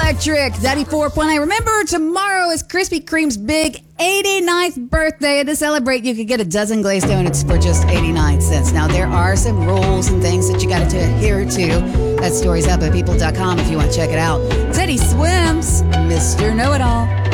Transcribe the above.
Electric 94.9. Remember, tomorrow is Krispy Kreme's big 89th birthday. And to celebrate, you could get a dozen glazed donuts for just 89 cents. Now, there are some rules and things that you got to adhere to. That story's up at people.com if you want to check it out. Teddy Swims, Mr. Know-It-All.